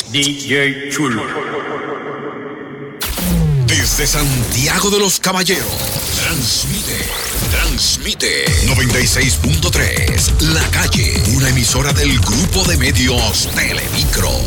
DJ Chulo. Desde Santiago de los Caballeros, transmite 96.3, La Calle, una emisora del grupo de medios Telemicro.